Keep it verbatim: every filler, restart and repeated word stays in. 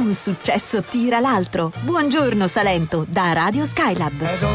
Un successo tira l'altro. Buongiorno Salento da Radio Skylab.